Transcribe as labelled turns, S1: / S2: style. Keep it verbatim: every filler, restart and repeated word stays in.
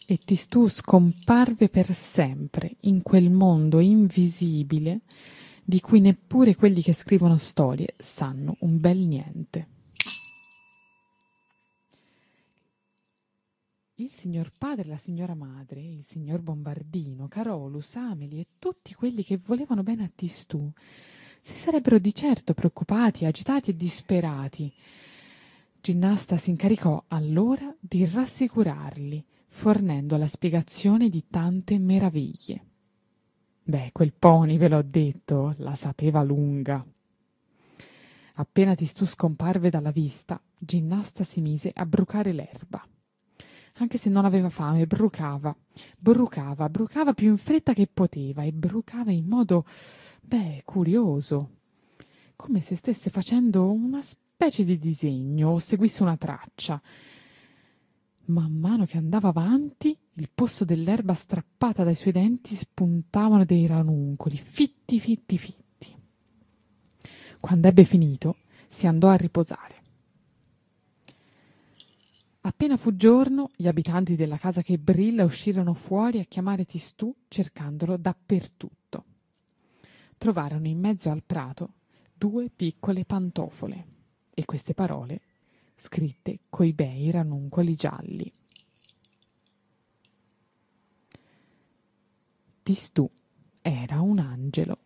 S1: E Tistù scomparve per sempre in quel mondo invisibile di cui neppure quelli che scrivono storie sanno un bel niente. Il signor padre e la signora madre, il signor Bombardino, Carolus, Ameli e tutti quelli che volevano bene a Tistù si sarebbero di certo preoccupati, agitati e disperati. Ginnasta si incaricò allora di rassicurarli, fornendo la spiegazione di tante meraviglie. Beh, quel pony, ve l'ho detto, la sapeva lunga. Appena Tistù scomparve dalla vista, Ginnasta si mise a brucare l'erba. Anche se non aveva fame, brucava, brucava, brucava più in fretta che poteva e brucava in modo, beh, curioso, come se stesse facendo una specie di disegno o seguisse una traccia. Man mano che andava avanti, il posto dell'erba strappata dai suoi denti spuntavano dei ranuncoli, fitti, fitti, fitti. Quando ebbe finito, si andò a riposare. Appena fu giorno, gli abitanti della casa che brilla uscirono fuori a chiamare Tistù cercandolo dappertutto. Trovarono in mezzo al prato due piccole pantofole e queste parole scritte coi bei ranuncoli gialli. Tistù era un angelo.